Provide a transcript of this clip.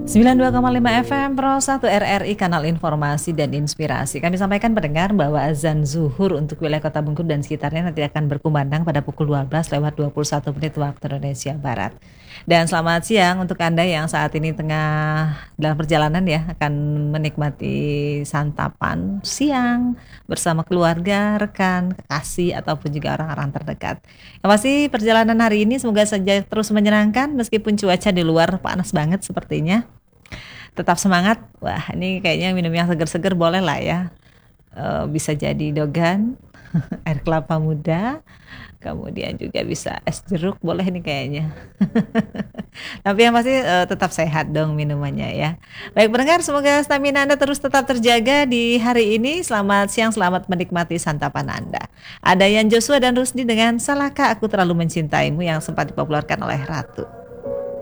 92,5 FM Pro 1 RRI Kanal Informasi dan Inspirasi. Kami sampaikan pendengar bahwa azan zuhur untuk wilayah Kota Bengkulu dan sekitarnya nanti akan berkumandang pada pukul 12:21 waktu Indonesia Barat. Dan selamat siang untuk Anda yang saat ini tengah dalam perjalanan ya, akan menikmati santapan siang bersama keluarga, rekan, kekasih ataupun juga orang-orang terdekat. Yang pasti perjalanan hari ini semoga saja terus menyenangkan meskipun cuaca di luar panas banget sepertinya. Tetap semangat. Wah, ini kayaknya minum yang seger-seger boleh lah ya. Bisa jadi dogan, air kelapa muda, kemudian juga bisa es jeruk boleh nih kayaknya. Tapi yang pasti tetap sehat dong minumannya ya. Baik pendengar, semoga stamina Anda terus tetap terjaga di hari ini. Selamat siang, selamat menikmati santapan Anda. Ada Yan Joshua dan Rusdi dengan Salahkah Aku Terlalu Mencintaimu yang sempat dipopulerkan oleh Ratu.